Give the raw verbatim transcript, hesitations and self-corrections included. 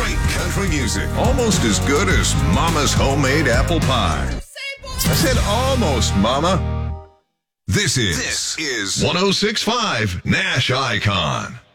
Great country music. Almost as good as Mama's homemade apple pie. I said almost, Mama. This is, this is one oh six point five Nash Icon.